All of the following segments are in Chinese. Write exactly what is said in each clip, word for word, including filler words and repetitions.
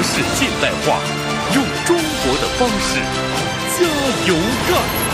式现代化，用中国的方式加油干。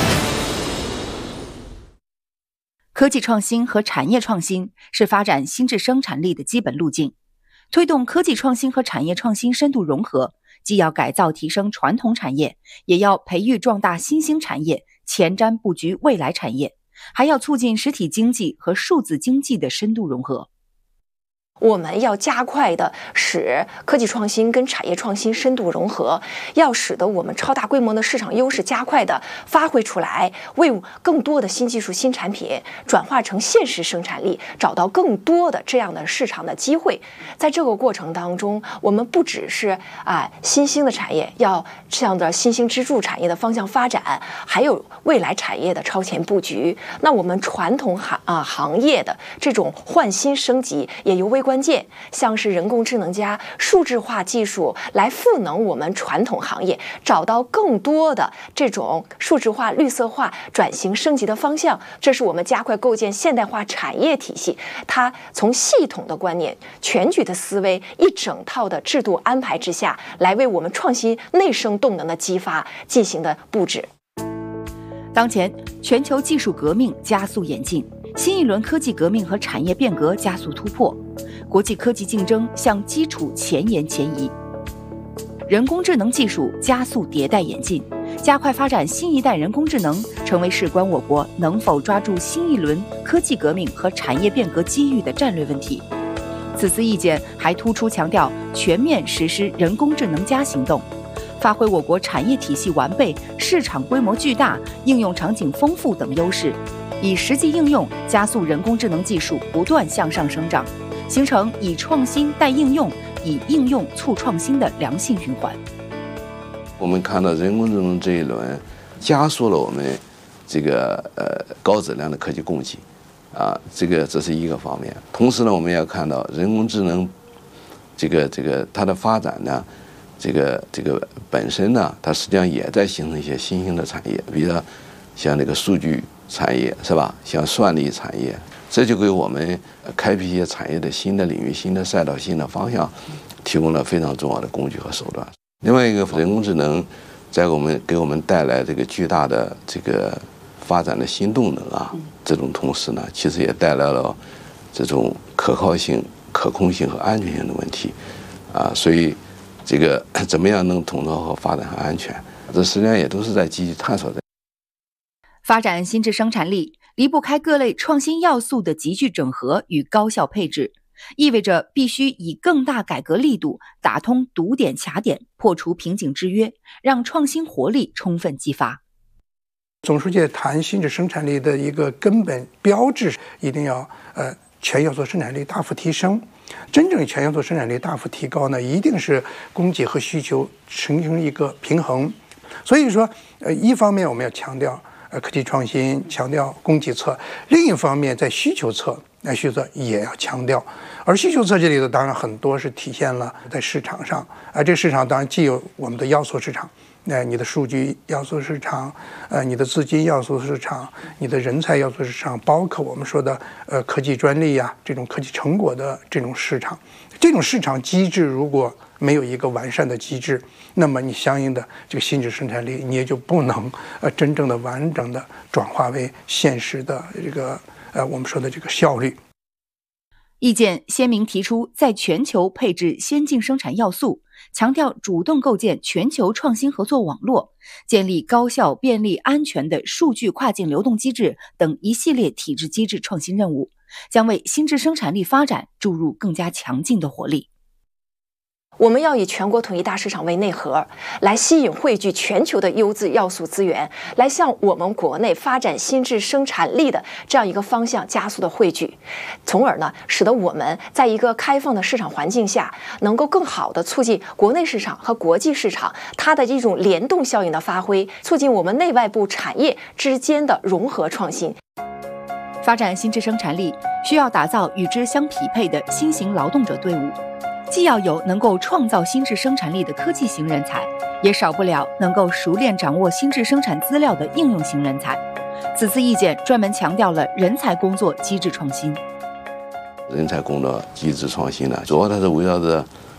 科技创新和产业创新是发展新质生产力的基本路径。推动科技创新和产业创新深度融合，既要改造提升传统产业，也要培育壮大新兴产业，前瞻布局未来产业，还要促进实体经济和数字经济的深度融合。 我们要加快的使科技创新跟产业创新深度融合，要使得我们超大规模的市场优势加快的发挥出来，为更多的新技术新产品转化成现实生产力，找到更多的这样的市场的机会。在这个过程当中，我们不只是啊新兴的产业要向着新兴支柱产业的方向发展，还有未来产业的超前布局。那我们传统行啊行业的这种换新升级也尤为关键。关键像是人工智能加数字化技术来赋能我们传统行业，找到更多的这种数字化、绿色化转型升级的方向。这是我们加快构建现代化产业体系，它从系统的观念、全局的思维、一整套的制度安排之下，来为我们创新内生动能的激发进行的布置。 当前全球技术革命加速演进，新一轮科技革命和产业变革加速突破，国际科技竞争向基础前沿前移，人工智能技术加速迭代演进，加快发展新一代人工智能，成为事关我国能否抓住新一轮科技革命和产业变革机遇的战略问题。此次意见还突出强调全面实施人工智能加行动，发挥我国产业体系完备、市场规模巨大、应用场景丰富等优势，以实际应用加速人工智能技术不断向上生长，形成以创新带应用、以应用促创新的良性循环。 我们看到人工智能这一轮加速了我们这个呃高质量的科技供给啊，这个这是一个方面。同时呢，我们要看到人工智能这个这个它的发展呢，这个这个本身呢，它实际上也在形成一些新兴的产业，比如像那个数据产业是吧？像算力产业，这就给我们开辟一些产业的新的领域、新的赛道、新的方向，提供了非常重要的工具和手段。另外一个，人工智能在我们给我们带来这个巨大的这个发展的新动能啊，这种同时呢，其实也带来了这种可靠性、可控性和安全性的问题啊，所以这个怎么样能统筹和发展和安全，这实际上也都是在积极探索的。 发展新质生产力离不开各类创新要素的集聚整合与高效配置，意味着必须以更大改革力度打通堵点卡点，破除瓶颈制约，让创新活力充分激发。 总书记谈新质生产力的一个根本标志，一定要呃全要素生产力大幅提升。真正全要素生产力大幅提高呢，一定是供给和需求形成一个平衡。所以说，呃，一方面我们要强调呃科技创新，强调供给侧；另一方面在需求侧，那需求侧也要强调。而需求侧这里头，当然很多是体现了在市场上，啊、呃，这市场当然既有我们的要素市场。那你的数据要素市场，呃，你的资金要素市场，你的人才要素市场，包括我们说的呃科技专利呀，这种科技成果的这种市场，这种市场机制如果没有一个完善的机制，那么你相应的这个新质生产力你也就不能呃真正的完整的转化为现实的这个呃我们说的这个效率。 意见鲜明提出，在全球配置先进生产要素，强调主动构建全球创新合作网络，建立高效、便利、安全的数据跨境流动机制等一系列体制机制创新任务，将为新质生产力发展注入更加强劲的活力。 我们要以全国统一大市场为内核，来吸引汇聚全球的优质要素资源，来向我们国内发展新质生产力的这样一个方向加速的汇聚，从而呢，使得我们在一个开放的市场环境下，能够更好的促进国内市场和国际市场它的这种联动效应的发挥，促进我们内外部产业之间的融合创新。 发展新质生产力，需要打造与之相匹配的新型劳动者队伍。既要有能够创造新质生产力的科技型人才，也少不了能够熟练掌握新质生产资料的应用型人才。此次意见专门强调了人才工作机制创新。 人才工作机制创新呢，主要它是围绕着